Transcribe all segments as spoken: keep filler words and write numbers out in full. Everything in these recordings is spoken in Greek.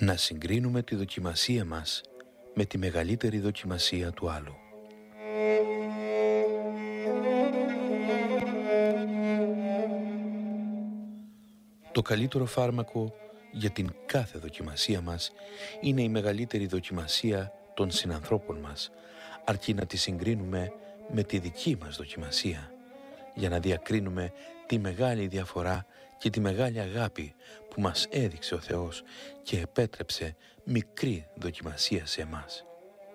Να συγκρίνουμε τη δοκιμασία μας με τη μεγαλύτερη δοκιμασία του άλλου. Το καλύτερο φάρμακο για την κάθε δοκιμασία μας είναι η μεγαλύτερη δοκιμασία των συνανθρώπων μας, αρκεί να τη συγκρίνουμε με τη δική μας δοκιμασία, για να διακρίνουμε τη μεγάλη διαφορά και τη μεγάλη αγάπη που μας έδειξε ο Θεός και επέτρεψε μικρή δοκιμασία σε εμάς.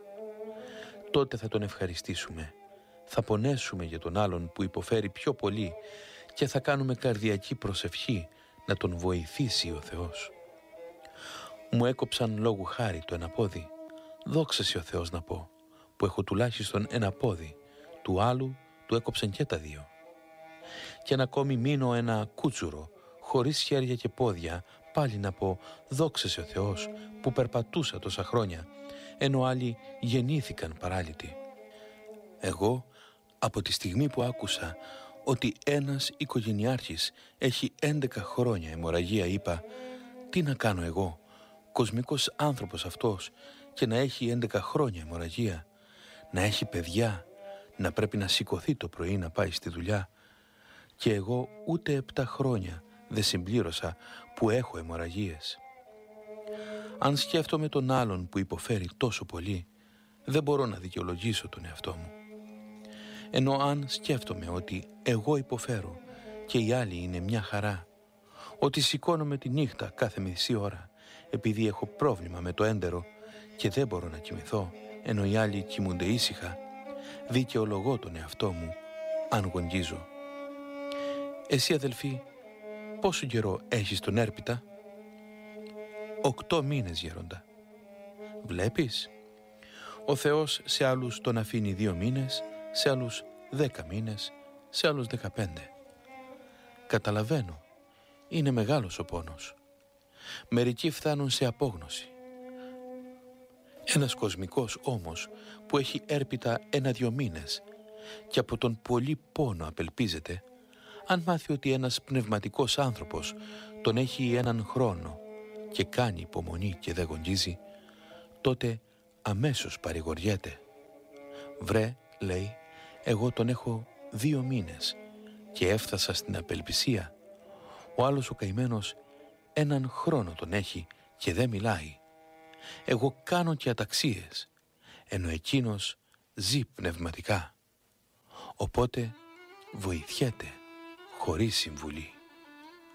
Τότε θα Τον ευχαριστήσουμε, θα πονέσουμε για τον άλλον που υποφέρει πιο πολύ και θα κάνουμε καρδιακή προσευχή να τον βοηθήσει ο Θεός. Μου έκοψαν λόγου χάρη το ένα πόδι, δόξα σοι ο Θεός να πω, που έχω τουλάχιστον ένα πόδι, του άλλου του έκοψαν και τα δύο. Και να ακόμη μείνω ένα κούτσουρο, χωρίς χέρια και πόδια, πάλι να πω δόξα σοι ο Θεός που περπατούσα τόσα χρόνια, ενώ άλλοι γεννήθηκαν παράλυτοι. Εγώ από τη στιγμή που άκουσα ότι ένας οικογενειάρχης έχει έντεκα χρόνια αιμορραγία, είπα, τι να κάνω εγώ, κοσμικός άνθρωπος αυτός, και να έχει έντεκα χρόνια αιμορραγία, να έχει παιδιά, να πρέπει να σηκωθεί το πρωί να πάει στη δουλειά, και εγώ ούτε επτά χρόνια δεν συμπλήρωσα που έχω αιμορραγίες. Αν σκέφτομαι τον άλλον που υποφέρει τόσο πολύ, δεν μπορώ να δικαιολογήσω τον εαυτό μου. Ενώ αν σκέφτομαι ότι εγώ υποφέρω και οι άλλοι είναι μια χαρά, ότι σηκώνομαι τη νύχτα κάθε μισή ώρα επειδή έχω πρόβλημα με το έντερο και δεν μπορώ να κοιμηθώ, ενώ οι άλλοι κοιμούνται ήσυχα, δικαιολογώ τον εαυτό μου αν γογγίζω. Εσύ αδελφή, πόσο καιρό έχεις τον έρπιτα? Οκτώ μήνες, γέροντα. Βλέπεις, ο Θεός σε άλλους τον αφήνει δύο μήνες, σε άλλους δέκα μήνες, σε άλλους δεκαπέντε. Καταλαβαίνω, είναι μεγάλος ο πόνος. Μερικοί φτάνουν σε απόγνωση. Ένας κοσμικός όμως που έχει έρπιτα ένα-δυο μήνες και από τον πολύ πόνο απελπίζεται, αν μάθει ότι ένας πνευματικός άνθρωπος τον έχει έναν χρόνο και κάνει υπομονή και δεν γογγίζει, τότε αμέσως παρηγοριέται. Βρε, λέει, εγώ τον έχω δύο μήνες και έφτασα στην απελπισία. Ο άλλος ο καημένος έναν χρόνο τον έχει και δεν μιλάει. Εγώ κάνω και αταξίες, ενώ εκείνος ζει πνευματικά. Οπότε βοηθιέται χωρίς συμβουλή.